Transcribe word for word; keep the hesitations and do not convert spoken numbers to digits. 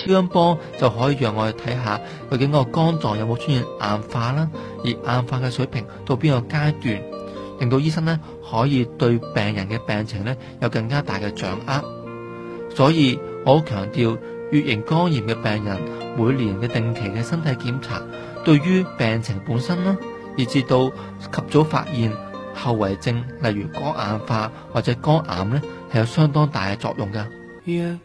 超音波就可以讓我哋睇下究竟個肝臟有冇出現硬化啦，而硬化嘅水平到邊個階段，令到醫生呢可以對病人嘅病情呢有更加大嘅掌握。所以我好強調，乙型肝炎嘅病人每年嘅定期嘅身體檢查，對於病情本身啦，以至到及早發現後遺症，例如肝硬化或者肝癌呢，係有相當大嘅作用㗎。